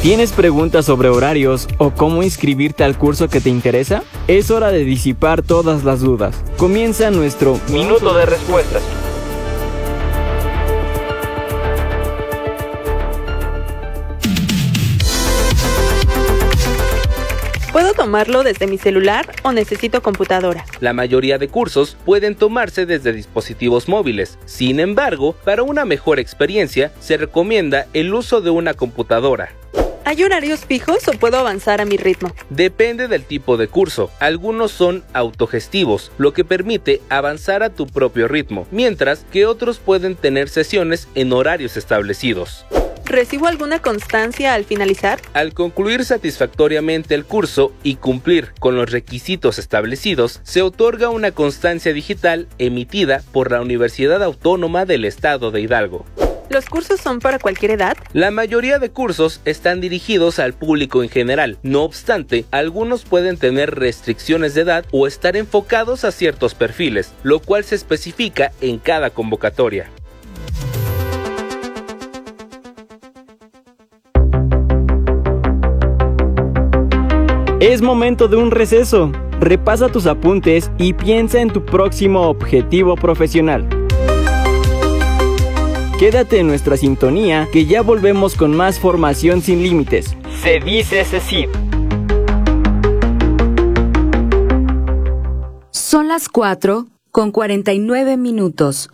¿Tienes preguntas sobre horarios o cómo inscribirte al curso que te interesa? Es hora de disipar todas las dudas. Comienza nuestro Minuto de Respuestas. ¿Puedo tomarlo desde mi celular o necesito computadora? La mayoría de cursos pueden tomarse desde dispositivos móviles. Sin embargo, para una mejor experiencia, se recomienda el uso de una computadora. ¿Hay horarios fijos o puedo avanzar a mi ritmo? Depende del tipo de curso. Algunos son autogestivos, lo que permite avanzar a tu propio ritmo, mientras que otros pueden tener sesiones en horarios establecidos. ¿Recibo alguna constancia al finalizar? Al concluir satisfactoriamente el curso y cumplir con los requisitos establecidos, se otorga una constancia digital emitida por la Universidad Autónoma del Estado de Hidalgo. ¿Los cursos son para cualquier edad? La mayoría de cursos están dirigidos al público en general. No obstante, algunos pueden tener restricciones de edad o estar enfocados a ciertos perfiles, lo cual se especifica en cada convocatoria. Es momento de un receso. Repasa tus apuntes y piensa en tu próximo objetivo profesional. Quédate en nuestra sintonía, que ya volvemos con más formación sin límites. Se dice CECID. Son las 4:49.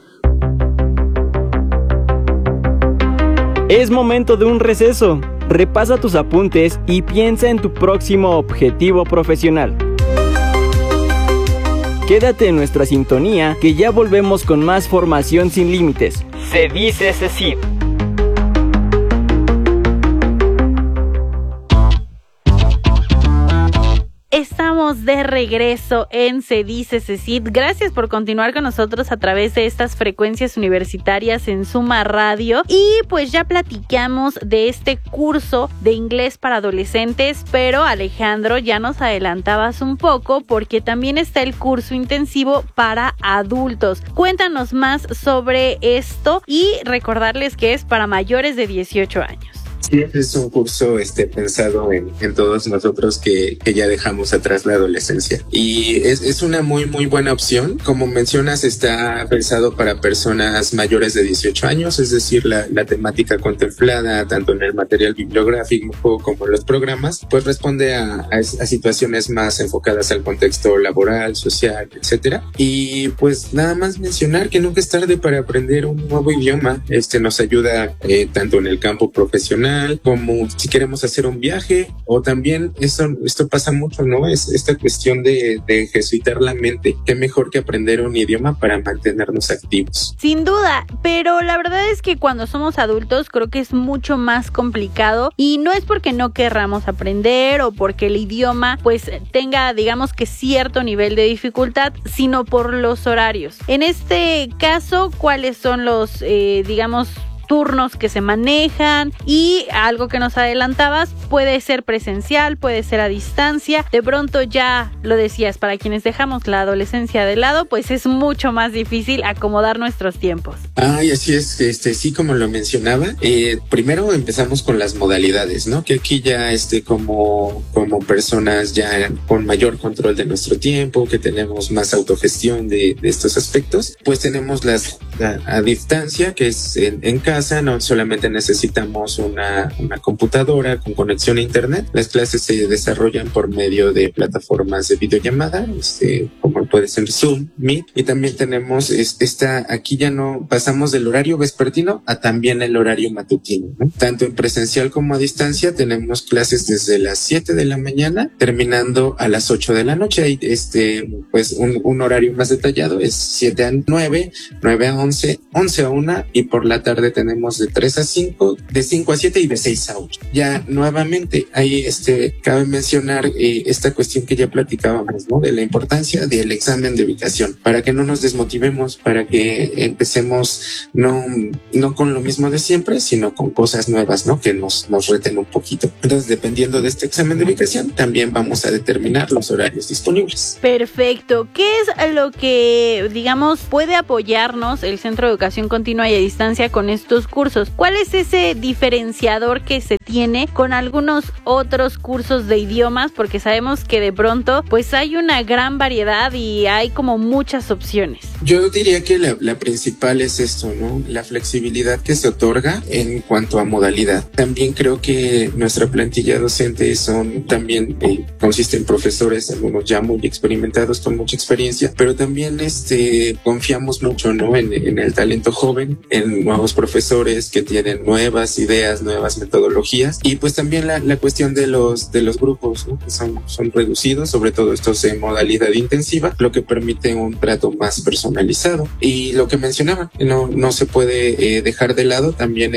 Es momento de un receso. Repasa tus apuntes y piensa en tu próximo objetivo profesional. Quédate en nuestra sintonía, que ya volvemos con más formación sin límites. Se dice CECID. Estamos de regreso en Se dice CECID. Gracias por continuar con nosotros a través de estas frecuencias universitarias en Suma Radio. Y pues ya platicamos de este curso de inglés para adolescentes, pero Alejandro, ya nos adelantabas un poco porque también está el curso intensivo para adultos. Cuéntanos más sobre esto y recordarles que es para mayores de 18 años. Sí, es un curso pensado en todos nosotros que ya dejamos atrás la adolescencia. Y es una muy buena opción. Como mencionas, está pensado para personas mayores de 18 años, es decir, la temática contemplada tanto en el material bibliográfico como en los programas, pues responde a situaciones más enfocadas al contexto laboral, social, etcétera. Y pues nada más mencionar que nunca es tarde para aprender un nuevo idioma. Nos ayuda tanto en el campo profesional como si queremos hacer un viaje, o también esto pasa mucho, ¿no? Es esta cuestión de ejercitar la mente. Qué mejor que aprender un idioma para mantenernos activos. Sin duda, pero la verdad es que cuando somos adultos creo que es mucho más complicado, y no es porque no querramos aprender o porque el idioma pues tenga, digamos, que cierto nivel de dificultad, sino por los horarios. En este caso, ¿cuáles son los, turnos que se manejan? Y algo que nos adelantabas, puede ser presencial, puede ser a distancia. De pronto, ya lo decías, para quienes dejamos la adolescencia de lado, pues es mucho más difícil acomodar nuestros tiempos. Ay, así es, sí, como lo mencionaba, primero empezamos con las modalidades, ¿no? Que aquí ya como personas ya con mayor control de nuestro tiempo, que tenemos más autogestión de estos aspectos, pues tenemos a distancia, que es en casa. No solamente necesitamos una computadora con conexión a internet. Las clases se desarrollan por medio de plataformas de videollamada, como puede ser Zoom, Meet, y también tenemos aquí ya no pasamos del horario vespertino a también el horario matutino, ¿no? Tanto en presencial como a distancia tenemos clases desde las 7 de la mañana terminando a las 8 de la noche. Hay pues un horario más detallado, es 7 a 9, 9 a 11, 11 a 1, y por la tarde tenemos de 3 a 5, de 5 a 7 y de 6 a 8. Ya nuevamente ahí cabe mencionar esta cuestión que ya platicábamos, ¿no? De la importancia de examen de ubicación, para que no nos desmotivemos, para que empecemos no con lo mismo de siempre, sino con cosas nuevas, ¿no? Que nos reten un poquito. Entonces, dependiendo de este examen de ubicación, también vamos a determinar los horarios disponibles. Perfecto. ¿Qué es lo que, digamos, puede apoyarnos el Centro de Educación Continua y a Distancia con estos cursos? ¿Cuál es ese diferenciador que se tiene con algunos otros cursos de idiomas? Porque sabemos que de pronto pues hay una gran variedad y hay como muchas opciones. Yo diría que la principal es esto, ¿no? La flexibilidad que se otorga en cuanto a modalidad. También creo que nuestra plantilla docente consiste en profesores, algunos ya muy experimentados, con mucha experiencia, pero también confiamos mucho, ¿no? En el talento joven, en nuevos profesores que tienen nuevas ideas, nuevas metodologías, y pues también la cuestión de los grupos, ¿no? Que son reducidos, sobre todo estos en modalidad intensiva, lo que permite un trato más personalizado. Y lo que mencionaba, no se puede dejar de lado también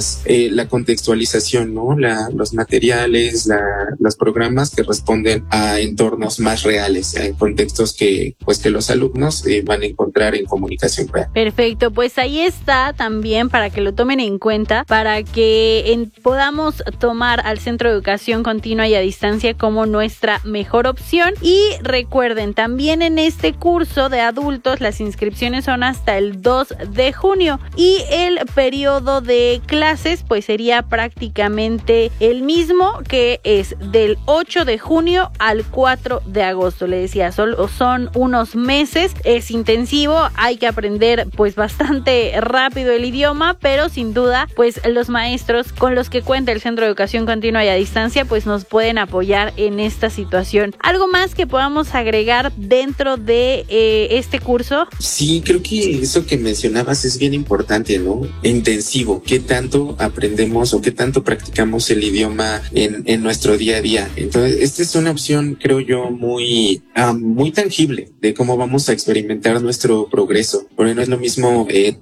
la contextualización, ¿no? Los materiales, los programas que responden a entornos más reales, en contextos que los alumnos van a encontrar en comunicación real. Perfecto, pues ahí está también para que lo tomen en cuenta, para que podamos tomar al Centro de Educación Continua y a Distancia como nuestra mejor opción. Y recuerden, también en este curso de adultos las inscripciones son hasta el 2 de junio y el periodo de clases pues sería prácticamente el mismo, que es del 8 de junio al 4 de agosto. Le decía, son unos meses, es intensivo, hay que aprender pues bastante rápido el idioma, pero sin duda pues los maestros con los que cuenta el Centro de Educación Continua y a Distancia pues nos pueden apoyar en esta situación. ¿Algo más que podamos agregar dentro de este curso? Sí, creo que eso que mencionabas es bien importante, ¿no? Intensivo, ¿qué tanto aprendemos o qué tanto practicamos el idioma en nuestro día a día? Entonces, esta es una opción, creo yo, muy tangible de cómo vamos a experimentar nuestro progreso. Porque no es lo mismo,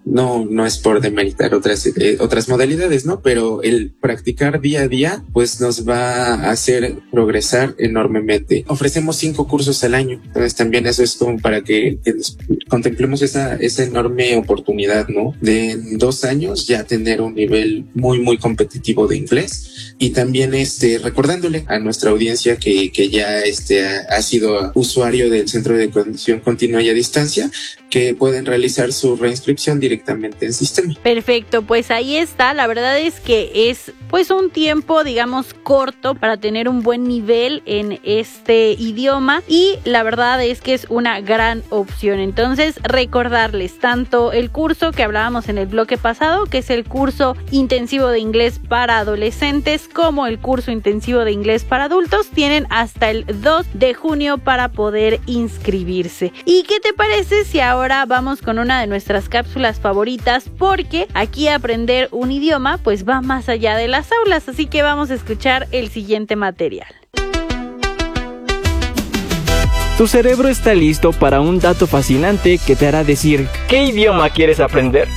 no es por demeritar otras modalidades, ¿no? Pero el practicar día a día, pues nos va a hacer progresar enormemente. Ofrecemos 5 cursos al año, entonces también eso es como para que contemplemos esa enorme oportunidad, ¿no? De en 2 años ya tener un nivel muy, muy competitivo de inglés. Y también recordándole a nuestra audiencia que ya ha sido usuario del Centro de Educación Continua y a Distancia, que pueden realizar su reinscripción directamente en sistema. Perfecto, pues ahí está. La verdad es que es pues un tiempo, digamos, corto para tener un buen nivel en este idioma y la verdad es que es una gran opción. Entonces, recordarles tanto el curso que hablábamos en el bloque pasado, que es el curso intensivo de inglés para adolescentes, como el curso intensivo de inglés para adultos, tienen hasta el 2 de junio para poder inscribirse. ¿Y qué te parece si ahora vamos con una de nuestras cápsulas favoritas? Porque aquí aprender un idioma pues va más allá de las aulas, así que vamos a escuchar el siguiente material. Tu cerebro está listo para un dato fascinante que te hará decir ¿qué idioma quieres aprender?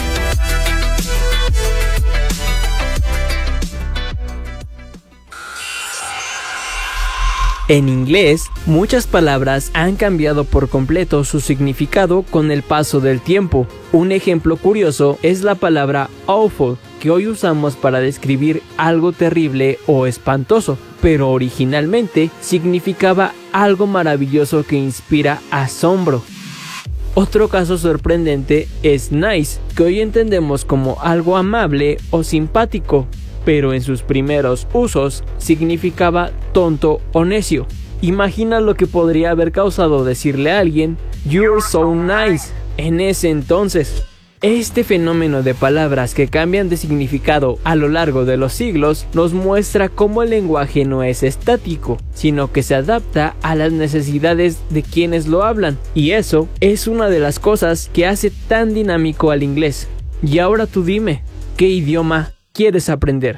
En inglés, muchas palabras han cambiado por completo su significado con el paso del tiempo. Un ejemplo curioso es la palabra awful, que hoy usamos para describir algo terrible o espantoso, pero originalmente significaba algo maravilloso que inspira asombro. Otro caso sorprendente es nice, que hoy entendemos como algo amable o simpático, pero en sus primeros usos significaba tonto o necio. Imagina lo que podría haber causado decirle a alguien "You're so nice" en ese entonces. Este fenómeno de palabras que cambian de significado a lo largo de los siglos nos muestra cómo el lenguaje no es estático, sino que se adapta a las necesidades de quienes lo hablan. Y eso es una de las cosas que hace tan dinámico al inglés. Y ahora tú dime, ¿qué idioma quieres aprender?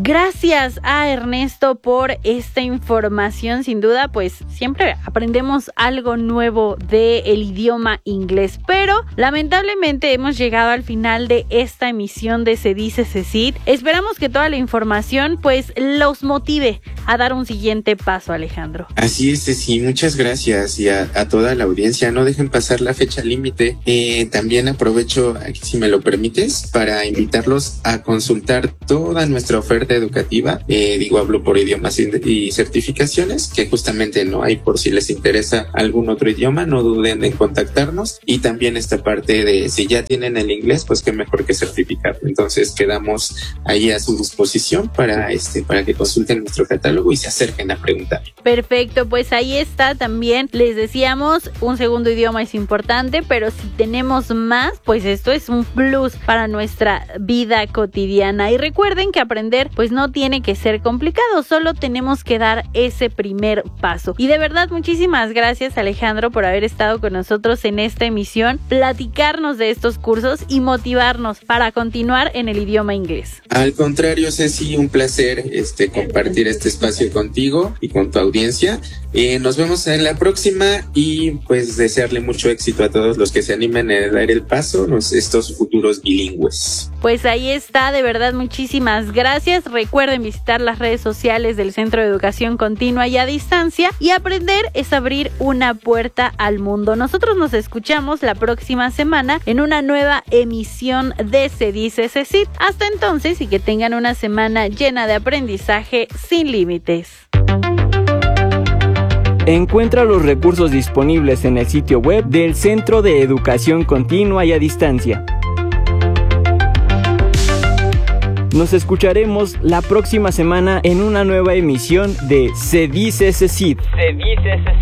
Gracias a Ernesto por esta información. Sin duda, pues siempre aprendemos algo nuevo del idioma inglés, pero lamentablemente hemos llegado al final de esta emisión de Se Dice CECIT. Esperamos que toda la información pues los motive a dar un siguiente paso, Alejandro. Así es, sí, muchas gracias, y a toda la audiencia, no dejen pasar la fecha límite. También aprovecho, si me lo permites, para invitarlos a consultar toda nuestra oferta educativa. Hablo por idiomas y certificaciones, que justamente no hay, por si les interesa algún otro idioma, no duden en contactarnos. Y también esta parte de si ya tienen el inglés, pues qué mejor que certificar. Entonces quedamos ahí a su disposición para que consulten nuestro catálogo y se acerquen a preguntar. Perfecto, pues ahí está. También les decíamos, un segundo idioma es importante, pero si tenemos más, pues esto es un plus para nuestra vida cotidiana. Y recuerden que aprender pues no tiene que ser complicado, solo tenemos que dar ese primer paso. Y de verdad, muchísimas gracias, Alejandro, por haber estado con nosotros en esta emisión, platicarnos de estos cursos y motivarnos para continuar en el idioma inglés. Al contrario, Ceci, un placer compartir este espacio contigo y con tu audiencia. Nos vemos en la próxima y pues desearle mucho éxito a todos los que se animen a dar el paso, estos futuros bilingües. Pues ahí está, de verdad, muchísimas gracias. Recuerden visitar las redes sociales del Centro de Educación Continua y a Distancia, y aprender es abrir una puerta al mundo. Nosotros nos escuchamos la próxima semana en una nueva emisión de Se Dice CECIT. Hasta entonces, y que tengan una semana llena de aprendizaje sin límites. Encuentra los recursos disponibles en el sitio web del Centro de Educación Continua y a Distancia. Nos escucharemos la próxima semana en una nueva emisión de Se Dice CECIT.